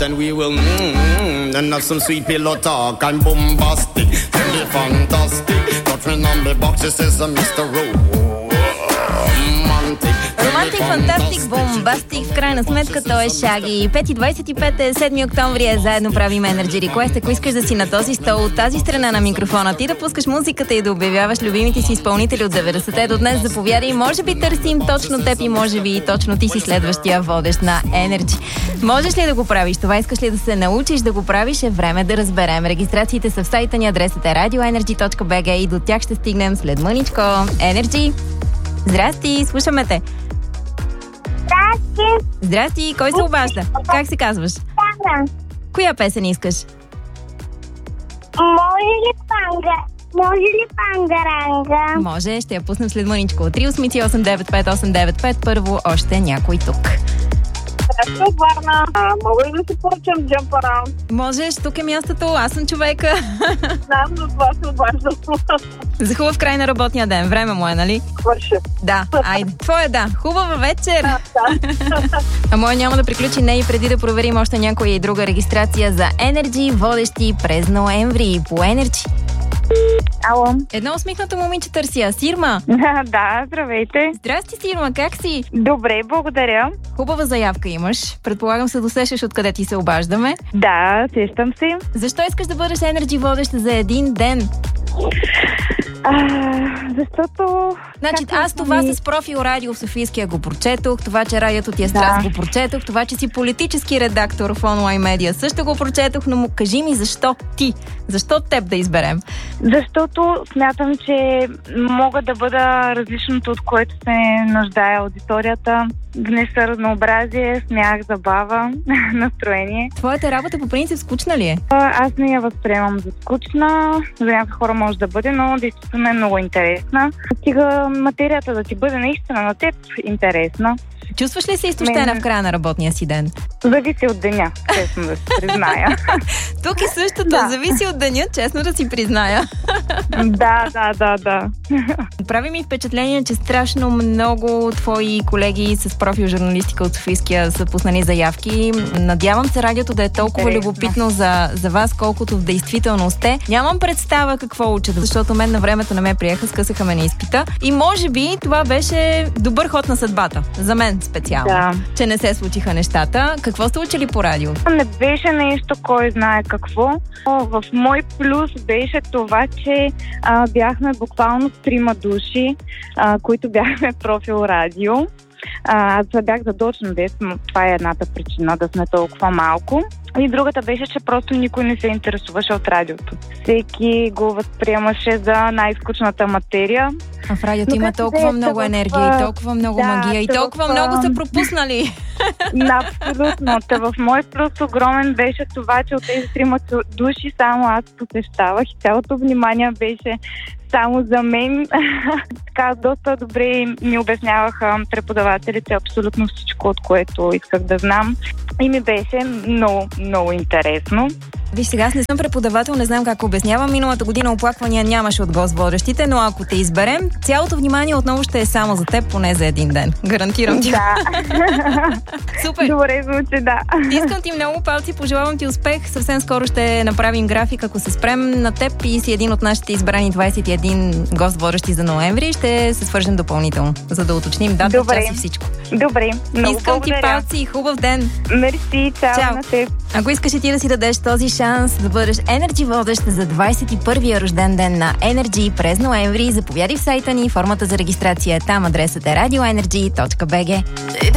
and we will and have some sweet pillow talk. I'm bombastic, tell me fantastic. Touch me on the box, it says Mr. Романтик, фантастик, бомбастик, в крайна сметка той е Шаги. 5:25 е 7 октомври, заедно правим Energy Request. Ако искаш да си на този стол от тази страна на микрофона, ти да пускаш музиката и да обявяваш любимите си изпълнители от 90-те до днес, заповядай. Може би търсим точно теб и може би точно ти си следващия водещ на Energy. Можеш ли да го правиш? Това искаш ли да се научиш да го правиш? Е време да разберем. Регистрациите са в сайта ни, адресът е radioenergy.bg и до тях ще стигнем след мъничко. Energy! Здрасти, слушаме те. Здрасти. Здрасти, кой се обажда? Как се казваш? Сара. Коя песен искаш? Може ли пангаранга? Може, ще я пуснем след мъничко. 388-95895. Първо още някой тук. Здрасти, Варна. Мога ли да си поръчам Jump Around? Можеш, тук е мястото, аз съм човека. Знам, но това се обаждам. За хубав край на работния ден. Време му е, нали? Върши. Да, айде. Твоя да. Хубава вечер. Да. А моя няма да приключи не и преди да проверим още някоя и друга регистрация за Energy, водещи през ноември по Energy. Ало. Едно усмихнато момиче търся. Сирма. Да, здравейте. Здрасти, Сирма, как си? Добре, благодаря. Хубава заявка имаш. Предполагам се досещаш откъде ти се обаждаме. Да, сещам се. Защо искаш да бъдеш Energy водеща за един ден? Защото... Значи, аз това с профил Радио в Софийския го прочетох, това, че радиото ти е страст го прочетох, това, че си политически редактор в онлайн медиа също го прочетох, но кажи ми защо ти? Защо теб да изберем? Защото смятам, че мога да бъда различното, от което се нуждае аудиторията. Внеса разнообразие, смях, забава, настроение. Твоята работа по принцип скучна ли е? Аз не я възприемам за скучна. За някои хора може да бъде, но действително е много интересна. Стига материята да ти бъде наистина на теб интересна. Чувстваш ли се изтощена в края на работния си ден? Зависи от деня, честно да си призная. Тук и същото, зависи от деня, честно да си призная. Да. Прави ми впечатление, че страшно много твои колеги с профил журналистика от Софийския са пуснали заявки. Надявам се радиото да е толкова любопитно за вас, колкото в действителност е. Нямам представа какво учат, защото мен на времето не ме приеха, скъсаха ме на изпита. И може би това беше добър ход на съдбата. За мен специално. Че не се случиха нещата. Какво сте учили по радио? Не беше нещо, кой знае какво. В мой плюс беше това, че бяхме буквално 3 души, които бяхме профил радио. Аз бях задочна но това е едната причина да сме толкова малко. И другата беше, че просто никой не се интересуваше от радиото. Всеки го възприемаше за най-скучната материя. А в радиото има толкова много енергия и толкова много магия и толкова много са пропуснали. Абсолютно. В мой плюс огромен беше това, че от тези 3 души само аз посещавах и цялото внимание беше само за мен. Така, доста добре ми обясняваха преподавателите абсолютно всичко, от което исках да знам. И ми беше много, много интересно. Виж, сега аз не съм преподавател, не знам как обяснявам. Миналата година оплаквания нямаше от гост-водещите, но ако те изберем, цялото внимание отново ще е само за теб, поне за един ден. Гарантирам ти. Да. Супер. Добре звучи, да. Искам ти много палци, пожелавам ти успех. Съвсем скоро ще направим график, ако се спрем на теб и си един от нашите избрани 21 гост-водещи за ноември. Ще се свържем допълнително, за да уточним дата, час и всичко. Добре, много Искам благодаря. ти палци и хубав ден. Мерси, чао на теб. Ако искаш и ти да си дадеш този шанс да бъдеш Energy водещ за 21-я рожден ден на Energy през ноември, заповядай в сайта ни, формата за регистрация е там, адресът е radioenergy.bg.